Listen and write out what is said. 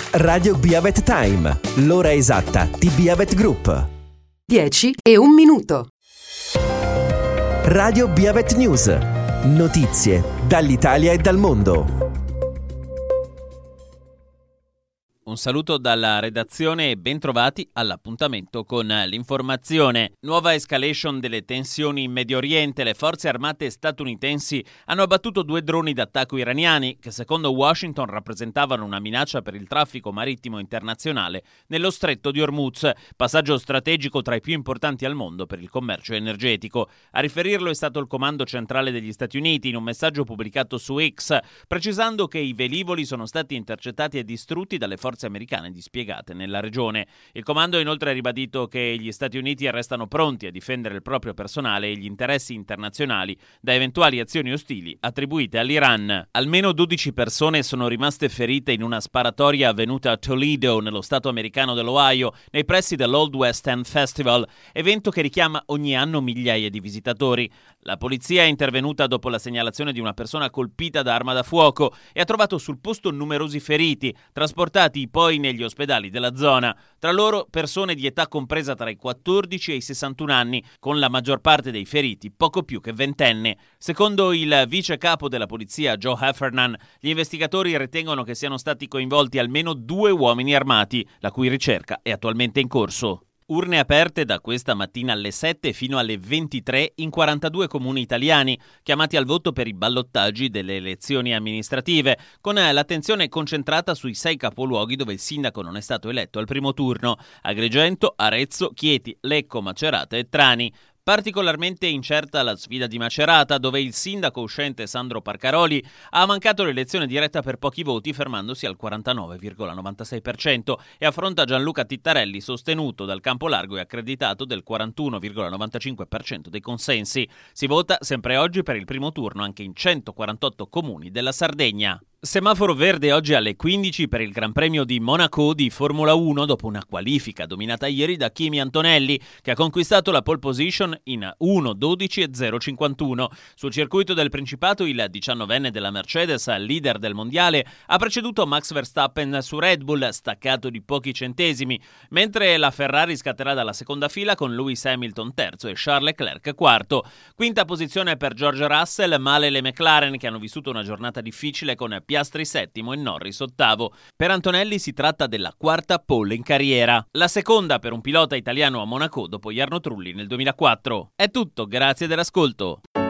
Radio Biavet Time, l'ora esatta di Biavet Group. 10 e 1 minuto. Radio Biavet News, notizie dall'Italia e dal mondo. Un saluto dalla redazione e ben trovati all'appuntamento con l'informazione. Nuova escalation delle tensioni in Medio Oriente. Le forze armate statunitensi hanno abbattuto 2 droni d'attacco iraniani che secondo Washington rappresentavano una minaccia per il traffico marittimo internazionale nello stretto di Hormuz, passaggio strategico tra i più importanti al mondo per il commercio energetico. A riferirlo è stato il Comando Centrale degli Stati Uniti in un messaggio pubblicato su X, precisando che i velivoli sono stati intercettati e distrutti dalle forze americane dispiegate nella regione. Il comando ha inoltre ribadito che gli Stati Uniti restano pronti a difendere il proprio personale e gli interessi internazionali da eventuali azioni ostili attribuite all'Iran. Almeno 12 persone sono rimaste ferite in una sparatoria avvenuta a Toledo, nello stato americano dell'Ohio, nei pressi dell'Old West End Festival, evento che richiama ogni anno migliaia di visitatori. La polizia è intervenuta dopo la segnalazione di una persona colpita da arma da fuoco e ha trovato sul posto numerosi feriti, trasportati poi negli ospedali della zona. Tra loro persone di età compresa tra i 14 e i 61 anni, con la maggior parte dei feriti poco più che ventenne. Secondo il vice capo della polizia Joe Heffernan, gli investigatori ritengono che siano stati coinvolti almeno 2 uomini armati, la cui ricerca è attualmente in corso. Urne aperte da questa mattina alle 7 fino alle 23 in 42 comuni italiani, chiamati al voto per i ballottaggi delle elezioni amministrative, con l'attenzione concentrata sui 6 capoluoghi dove il sindaco non è stato eletto al primo turno: Agrigento, Arezzo, Chieti, Lecco, Macerata e Trani. Particolarmente incerta la sfida di Macerata, dove il sindaco uscente Sandro Parcaroli ha mancato l'elezione diretta per pochi voti, fermandosi al 49,96% e affronta Gianluca Tittarelli, sostenuto dal campo largo e accreditato del 41,95% dei consensi. Si vota sempre oggi per il primo turno anche in 148 comuni della Sardegna. Semaforo verde oggi alle 15 per il Gran Premio di Monaco di Formula 1 dopo una qualifica dominata ieri da Kimi Antonelli, che ha conquistato la pole position in 1:12 e 0:51. Sul circuito del Principato il 19enne della Mercedes, leader del mondiale, ha preceduto Max Verstappen su Red Bull, staccato di pochi centesimi, mentre la Ferrari scatterà dalla seconda fila con Lewis Hamilton terzo e Charles Leclerc quarto. Quinta posizione per George Russell, male le McLaren che hanno vissuto una giornata difficile con Piastri settimo e Norris ottavo. Per Antonelli si tratta della quarta pole in carriera, la seconda per un pilota italiano a Monaco dopo Jarno Trulli nel 2004. È tutto, grazie dell'ascolto.